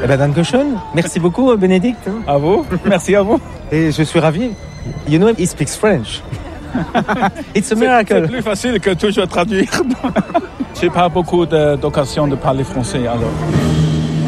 Eh ben, dankeschön. Merci beaucoup, Bénédicte. À vous. Merci à vous. Et je suis ravi. You know, he speaks French. It's a miracle. C'est plus facile que toujours traduire. J'ai pas beaucoup d'occasion de parler français alors.